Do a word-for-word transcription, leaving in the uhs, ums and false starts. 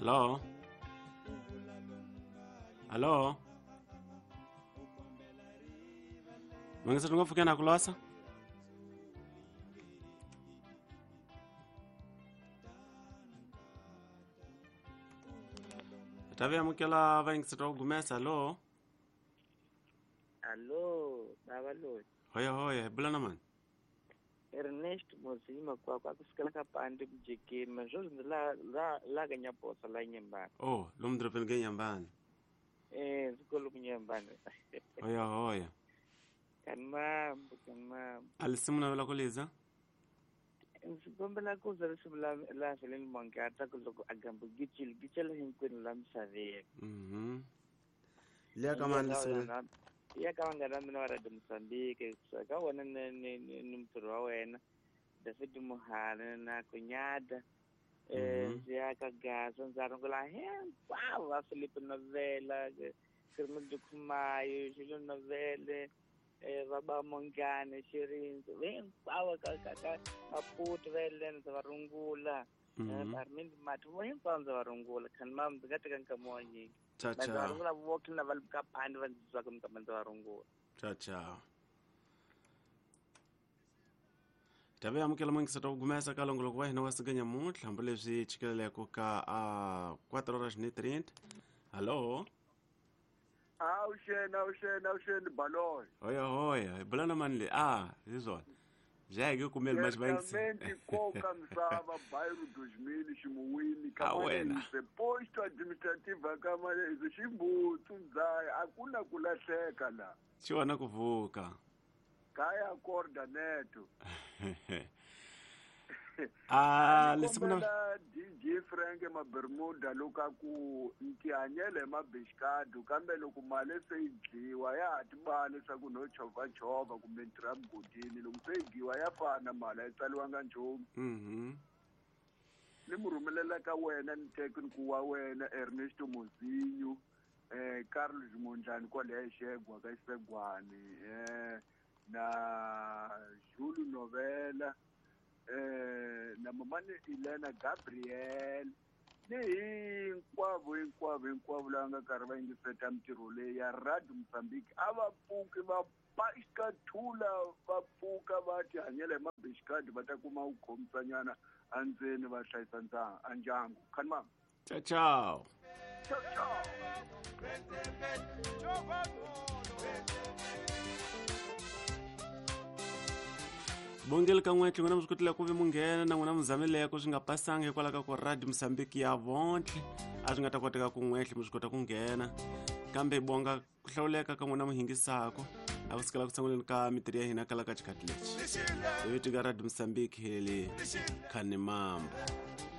Hello? Hello? Mangisa tungofuke na kulosa? Tavi amukela vangisa togumesa. Hello? Allo, baba lo. Hoya hoya, bula naman. Ernest Mozima kwa kwa kusikala kapande mjeke majozi la la la ganya posa la nyembani. Oh, lumdro pelge nyambani. Eh, zikolo nyembani. Hoya hoya. Kanma, kanma. Alisimuna vela kuliza? Nsikombe la kuza risibula la feleni mangata kuzo agambo gichil gichil hinkwin lamsave. Mhm. Lia kama alisimuna. Ya kama ngana mina wara de Mozambique saka wana ne ne numtoro wa wena David Muhana na kunyada eh ya ka gaza nzaro ngola he wa wa Philip novela kirmo dukumayo jilo novela eh baba mongane shirinzo wen wa ka ka ka aputu velen zavarungula barmin matu wen kwanza varungula kan mam ngate kan kamonyi Cha cha. Navarungula walking na valka pande vanzwa kumkamanda varungula. Cha cha. Tabe amukela mwingisa togumesa kalongolo kwa hina wasiganya mutla mbulevzi chikelele kuka a quatro horas e trinta. Hello? Aushena aushena aushena baloy. Hoya hoya, bula naman li. Ah, izona. Jake kumele mas vangisa. Certamente coca msava bairro dois mil shimuwini Ah, kama wena. ise posto administrativa kama izo shimbutu nzaya hakuna kulahleka la. Chiwana kuvuka. Kaya acorda neto. Ah, lisimuna. Kumela D J Frank ma Bermuda loka ku ntianyele ma beshkadu kambe loko male seyidliwa ya atibale saku no chova chova kumbe trap godini loko seyidliwa ya fana mala etsaliwanga nchumu. Mhm. Ni murumelela ka wena ni tekini ku wa wena Ernesto Mozinho eh Carlos Mondlane kwa le Shegwa ka Isegwani eh na Julu Novela eh na mamane Elena Gabriel ni hinkwavo hinkwavo hinkwavo lava nga karhi va yingiseta mintirho leyi ya Radio Mozambique a va pfuki va paxika thula va pfuka va ti hanyela hi mabexikadi va ta kuma ku khomisanyana andzeni va hlayisa a ndyangu khani mama Ciao ciao. ciao ciao Bongeli ka n'wetlhe n'wina mi swi kotile ku vi munghena na n'wina muzamileko swi nga pasanga hikwalaho ka ku Radio Mozambique ya vontle a swi nga ta koteka ku n'wetlhe mi swi kota ku nghena kambe bonga ku hlawuleka ka n'wina muhingisako a ku sikela ku tshanguleni ka mitirho ya hina kala ka chikati lexi ivi tika Radio Mozambique heli khani mambo.